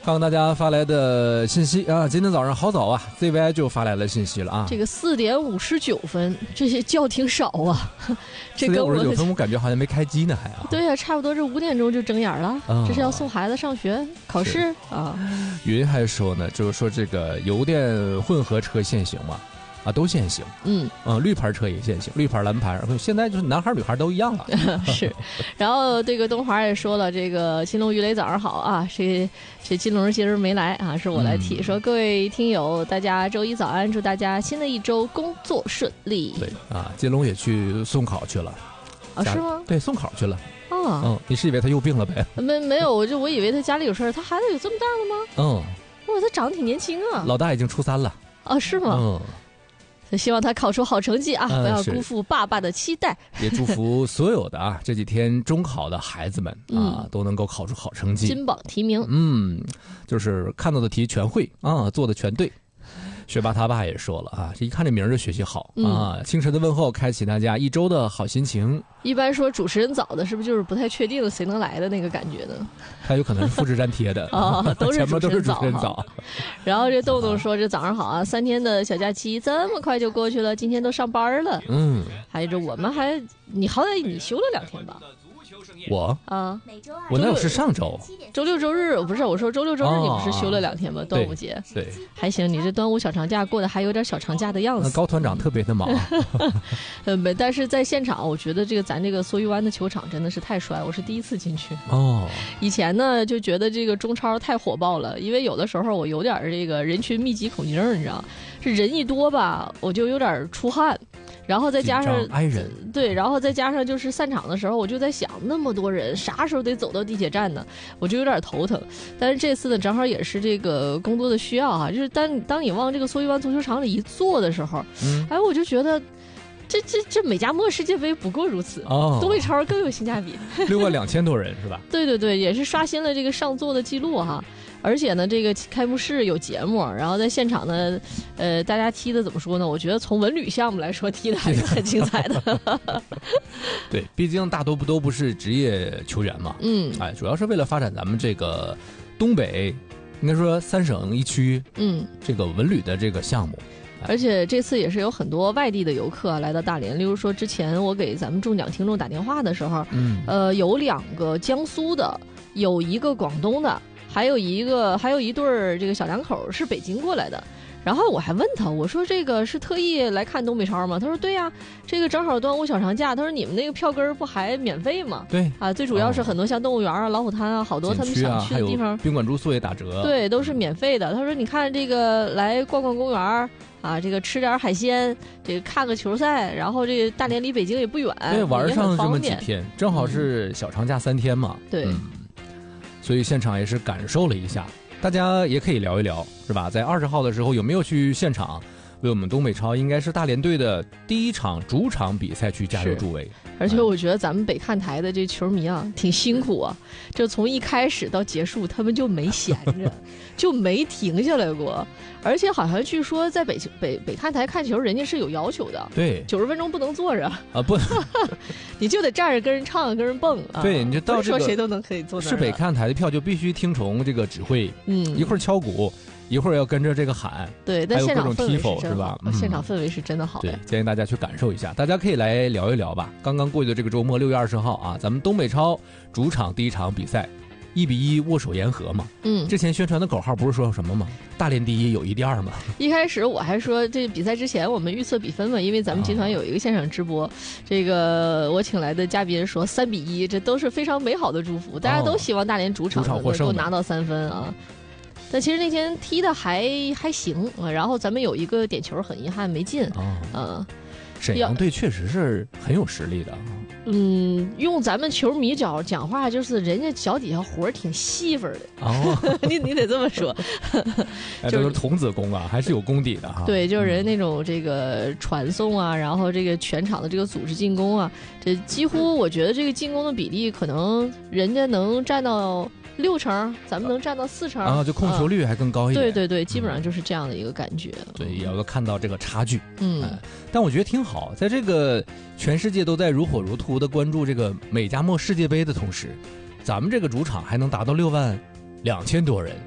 刚大家发来的信息啊，今天早上好早啊 ，ZY 就发来了信息了啊。 这个4点59分，这些觉挺少啊。 4点59分，我感觉好像没开机呢，还啊。 对呀、差不多这5点钟就睁眼了。这是要送孩子上学考试啊。 云还说呢，就是说这个油电混合车限行嘛。啊，都限行，绿牌车也限行，绿牌、蓝牌，现在就是男孩女孩都一样了。 是，然后这个东华也说了，这个金龙鱼雷早上好啊，这金龙今儿没来啊，是我来替，说各位听友，大家周一早安，祝大家新的一周工作顺利。 对啊，金龙也去送考去了， 啊，是吗？ 对，送考去了。 啊， 你是以为他又病了呗？ 没有，我以为他家里有事儿，他孩子有这么大了吗？哇，他长得挺年轻啊。 老大已经初3了。 啊，是吗？希望他考出好成绩啊！不要辜负爸爸的期待。 也祝福所有的这几天中考的孩子们都能够考出好成绩， 金榜题名。 就是看到的题全会啊，做的全对。学霸他爸也说了啊，这一看这名儿就学习好啊。清晨的问候，开启大家一周的好心情。 一般说主持人早的，是不是就是不太确定谁能来的那个感觉呢？ 他有可能是复制粘贴的都是前面都是主持人早。 然后这豆豆说，这早上好啊，3天的小假期这么快就过去了，今天都上班了。还有这我们你好歹你休了2天吧？ 我我那是上周周六周日，不是我说周六周日你不是休了2天吗？端午节对， 还行，你这端午小长假过得还有点小长假的样子。 高团长特别的忙， 但是在现场，我觉得咱这个蓑衣湾的球场真的是太帅，我是第一次进去。以前呢就觉得这个中超太火爆了，因为有的时候我有点这个人群密集恐惧症，你知道，是人一多吧，我就有点出汗。然后再加上挨人， 对，然后再加上就是散场的时候，我就在想，那么多人，啥时候得走到地铁站呢？我就有点头疼。但是这次呢，正好也是这个工作的需要哈，就是当你往这个蓑衣湾足球场里一坐的时候，我就觉得这美加墨世界杯不过如此，东北超更有性价比 ，62000多人是吧？ 对，也是刷新了这个上座的记录哈。而且呢，这个开幕式有节目，然后在现场呢，大家踢的怎么说呢？我觉得从文旅项目来说，踢的还是很精彩的。 对，毕竟大多都不是职业球员嘛。主要是为了发展咱们这个东北，应该说3省1区，这个文旅的这个项目。 而且这次也是有很多外地的游客来到大连，例如说之前我给咱们中奖听众打电话的时候，有2个江苏的，有1个广东的。还有一对儿这个小两口是北京过来的，然后我还问他，我说这个是特意来看东北超吗？他说对呀，这个正好端午小长假，他说你们那个票根不还免费吗？ 对啊，最主要是很多像动物园啊、老虎滩啊，好多他们想去的地方， 宾馆住宿也打折， 对，都是免费的。他说你看这个来逛逛公园啊，这个吃点海鲜，这个看个球赛，然后这个大连离北京也不远， 对，玩上这么几天，正好是小长假3天嘛， 对。 所以现场也是感受了一下，大家也可以聊一聊，是吧？在20号的时候有没有去现场为我们东北超应该是大连队的第一场主场比赛去加油助威？ 而且我觉得咱们北看台的这球迷啊，挺辛苦啊，就从一开始到结束，他们就没闲着，就没停下来过。而且好像据说在北看台看球，人家是有要求的， 对 ，90分钟不能坐着啊，不， 你就得站着跟人唱，跟人蹦啊。 对，你就到这个说谁都能可以坐那儿。 是北看台的票就必须听从这个指挥，一会儿敲鼓。一会儿要跟着这个喊， 对，但现场氛围是吧？ 现场氛围是真的好。 对，建议大家去感受一下，大家可以来聊一聊吧。刚刚过去的这个周末6月20号啊，咱们东北超主场第一场比赛，1-1握手言和嘛。之前宣传的口号不是说什么吗？大连第一，友谊第2嘛。 一开始我还说这比赛之前我们预测比分嘛，因为咱们集团有一个现场直播，这个我请来的嘉宾说3-1，这都是非常美好的祝福，大家都希望大连主场能够拿到3分啊。但其实那天踢的还行，然后咱们有一个点球很遗憾没进。 沈阳队确实是很有实力的。 用咱们球迷讲话，就是人家脚底下活挺细份的。你得这么说。 就是童子功啊，还是有功底的哈。 对，就是人那种这个传送啊，然后这个全场的这个组织进攻啊，这几乎我觉得这个进攻的比例可能人家能占到6成，咱们能占到4成啊，就控球率还更高一点。 对，基本上就是这样的一个感觉。 对，也要看到这个差距。但我觉得挺好，在这个全世界都在如火如荼的关注这个美加墨世界杯的同时，咱们这个主场还能达到62000多人。